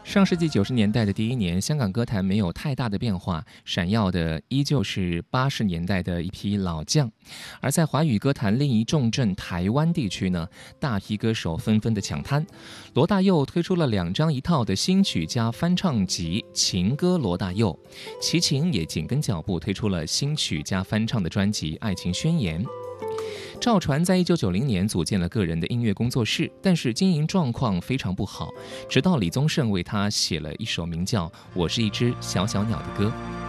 上世纪90年代的第一年，香港歌坛没有太大的变化，闪耀的依旧是80年代的一批老将。而在华语歌坛另一重镇台湾地区呢，大批歌手纷纷的抢滩。罗大佑推出了2张一套的新曲加翻唱集《情歌罗大佑》，齐秦也紧跟脚步推出了新曲加翻唱的专辑《爱情宣言》。赵传在1990年组建了个人的音乐工作室，但是经营状况非常不好，直到李宗盛为他写了一首名叫《我是一只小小鸟》的歌。